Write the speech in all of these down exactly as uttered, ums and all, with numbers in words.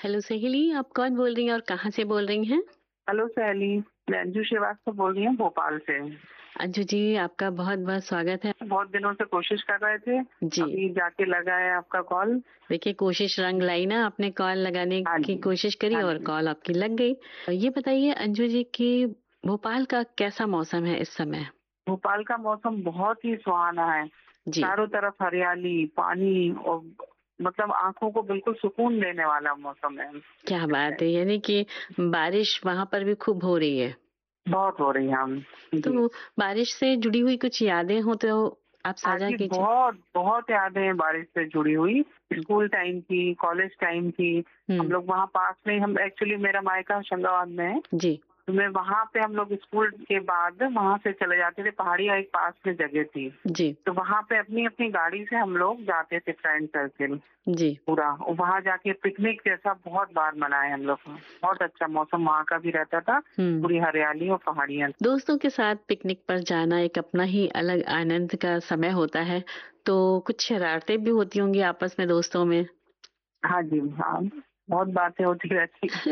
Hello सहेली, आप कौन बोल रही हैं और कहाँ से बोल रही हैं? हेलो सहेली। मैं अंजू श्रीवास्तव बोल रही हूँ भोपाल से। अंजू जी, आपका बहुत-बहुत स्वागत है। बहुत दिनों से कोशिश कर रहे थे, जी, अभी जाके लगा है आपका कॉल। देखिए कोशिश रंग लाई ना, आपने कॉल लगाने हाँ की जी। कोशिश करी हाँ और जी। कॉल आपकी लग गई। ये बताइए अंजू जी कि भोपाल का कैसा मौसम है इस समय? भोपाल का मौसम बहुत ही सुहाना है। जी, चारों तरफ हरियाली, पानी और मतलब आंखों को बिल्कुल सुकून देने वाला मौसम है क्या इस बात टाइम। है! यानी कि बारिश वहाँ पर भी खूब हो रही है। बहुत हो रही है हम। जी। तो बारिश से जुड़ी हुई कुछ यादें हो तो आप हाँ साझा जी, कीजिए। बहुत बहुत यादें हैं बारिश से जुड़ी हुई। स्कूल टाइम की, कॉलेज टाइम की। हम हुँ, लोग वहाँ पास में, हम एक्चुअली मेरा मायका होशंगाबाद में है। जी, तो मैं वहाँ पे, हम लोग स्कूल के बाद वहाँ से चले जाते थे, पहाड़िया एक पास में जगह थी। जी, तो वहाँ पे अपनी अपनी गाड़ी से हम लोग जाते थे, फ्रेंड सर्किल जी। पूरा। और वहाँ जाके पिकनिक जैसा बहुत बार मनाए हम लोग। बहुत अच्छा मौसम वहाँ का भी रहता था, हुँ। पूरी हरियाली और पहाड़ियाँ। दोस्तों के साथ पिकनिक पर जाना एक अपना ही अलग आनंद का समय होता है, तो कुछ शरारतें भी होती होंगी आपस में दोस्तों में? हाँ जी, हाँ। बहुत बातें होती रहती हैं।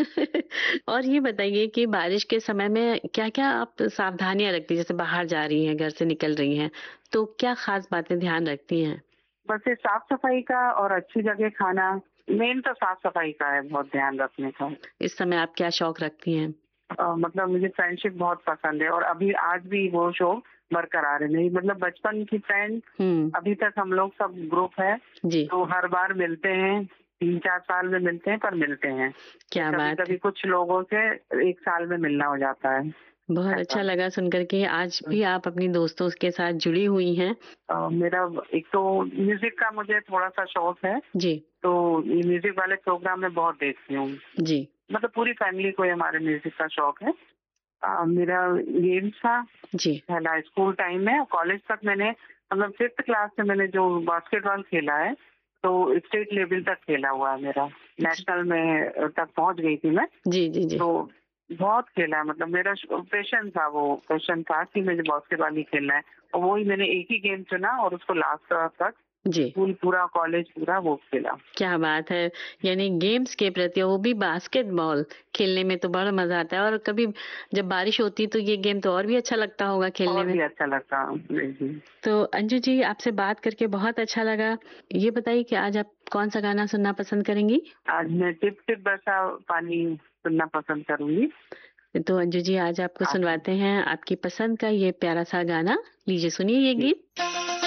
और ये बताइए कि बारिश के समय में क्या-क्या आप सावधानियाँ रखती हैं? जैसे बाहर जा रही हैं, घर से निकल रही हैं, तो क्या ख़ास बातें ध्यान रखती हैं? बस ये साफ सफाई का और अच्छी जगह खाना, मेन तो साफ सफाई का है, बहुत ध्यान रखने का। इस समय आप क्या शौक रखती हैं? अ, मतलब मुझे फ्रेंडशिप बहुत पसंद है और अभी आज भी वो शौक बरकरार है। मेरी मतलब बचपन की फ्रेंड, हुँ, अभी तक हम लोग सब ग्रुप है। जी, तो हर बार मिलते हैं, तीन चार साल में मिलते हैं, पर मिलते हैं। क्या कभी बात कभी है! कुछ लोगों से एक साल में मिलना हो जाता है, बहुत ऐसा। अच्छा लगा सुनकर के आज भी आप अपनी दोस्तों के साथ जुड़ी हुई हैं। अ, मेरा एक तो म्यूजिक का मुझे थोड़ा सा शौक है। जी, तो ये म्यूजिक वाले प्रोग्राम मैं बहुत देखती हूँ। जी, मतलब पूरी फैमिली को ही हमारे म्यूजिक का शौक है। अ, मेरा गेम्स था जी, पहला स्कूल टाइम में। कॉलेज तक मैंने, मतलब फिफ्थ क्लास से मैंने जो बास्केटबॉल खेला है, तो स्टेट लेवल तक खेला हुआ है मेरा। जी, नेशनल में अ, तक पहुंच गई थी मैं। जी, जी, जी। तो बहुत खेला है, मतलब मेरा पैशन था, वो पैशन था कि मुझे बास्केटबॉल ही खेलना है। और वही मैंने एक ही गेम चुना और उसको लास्ट तक, जी, स्कूल पूरा, कॉलेज पूरा वो खेला। क्या बात है! यानी गेम्स के प्रति और वो भी बास्केटबॉल खेलने में तो बड़ा मज़ा आता है और कभी जब बारिश होती है तो ये गेम तो और भी अच्छा लगता होगा खेलने और में। भी अच्छा लगता। जी जी। तो अंजू जी आपसे बात करके बहुत अच्छा लगा। ये बताइए कि आज आप कौन-सा गाना सुनना पसंद करेंगी? आज मैं टिप टिप बरसा पानी सुनना पसंद करूंगी। तो अंजू जी आज आपको आप सुनवाते हैं आपकी पसंद का ये प्यारा-सा गाना। लीजिए सुनिए ये जी। गीत।